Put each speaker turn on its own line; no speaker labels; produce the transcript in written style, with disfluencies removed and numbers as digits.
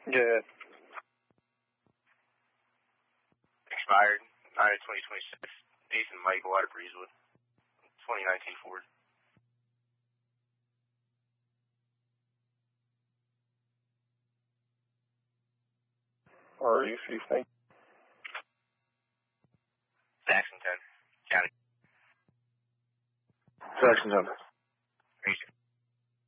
Good.
Expired 9/2026. Nathan Michael out of Breezewood. 2019 Ford.
RE15.
Saxon 10. County.
Saxon 10.